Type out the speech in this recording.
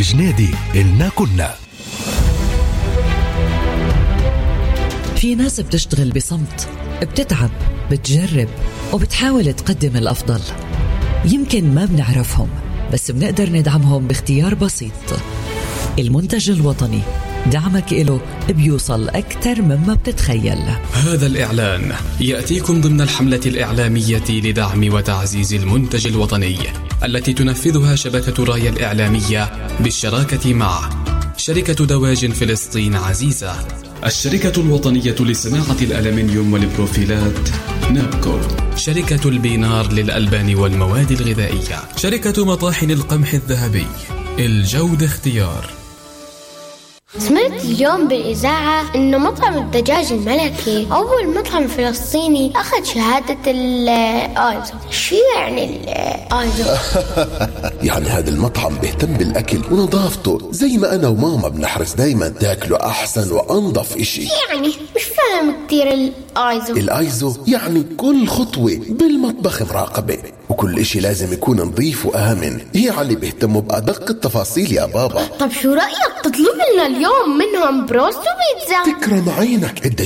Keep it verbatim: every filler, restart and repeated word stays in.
جنادي إلنا كنا. في ناس بتشتغل بصمت، بتتعب، بتجرب، وبتحاول تقدم الأفضل. يمكن ما بنعرفهم، بس بنقدر ندعمهم باختيار بسيط. المنتج الوطني، دعمك إله بيوصل أكثر مما بتتخيل. هذا الإعلان يأتيكم ضمن الحملة الإعلامية لدعم وتعزيز المنتج الوطني التي تنفذها شبكة رايا الإعلامية بالشراكة مع شركة دواجن فلسطين عزيزة، الشركة الوطنية لصناعة الألمنيوم والبروفيلات نابكو، شركة البينار للألبان والمواد الغذائية، شركة مطاحن القمح الذهبي، الجودة اختيار. سمعت اليوم بالإذاعة إنه مطعم الدجاج الملكي أول مطعم فلسطيني أخذ شهادة الآيزو. شو يعني الآيزو؟ يعني هذا المطعم بيهتم بالأكل ونظافته زي ما أنا وماما بنحرص دايما تاكله أحسن وأنظف إشي. يعني مش فاهم كتير الآيزو. الآيزو يعني كل خطوة بالمطبخ مراقبة، وكل إشي لازم يكون نظيف وآمن. يعني بيهتموا بأدق التفاصيل يا بابا. طب شو رأيك تطلب لنا اليوم منهم بروست وبيتزا؟ تكرم عينك.